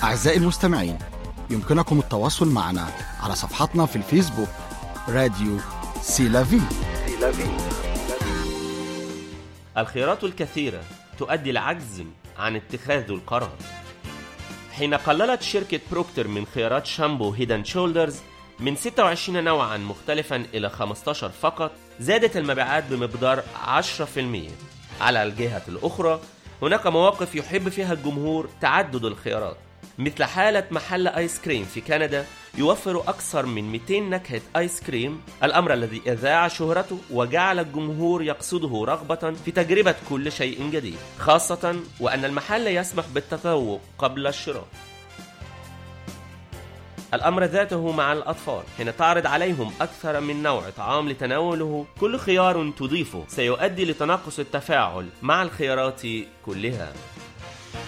أعزائي المستمعين، يمكنكم التواصل معنا على صفحتنا في الفيسبوك راديو سيلافي. الخيارات الكثيرة تؤدي العجز عن اتخاذ القرار. حين قللت شركة بروكتر من خيارات شامبو هيدن شولدرز من 26 نوعا مختلفا إلى 15 فقط، زادت المبيعات بمقدار 10%. على الجهة الأخرى، هناك مواقف يحب فيها الجمهور تعدد الخيارات، مثل حالة محل آيس كريم في كندا يوفر أكثر من 200 نكهة آيس كريم، الأمر الذي أذاع شهرته وجعل الجمهور يقصده رغبة في تجربة كل شيء جديد، خاصة وأن المحل يسمح بالتذوق قبل الشراء. الأمر ذاته مع الأطفال، حين تعرض عليهم أكثر من نوع طعام لتناوله، كل خيار تضيفه سيؤدي لتناقص التفاعل مع الخيارات كلها.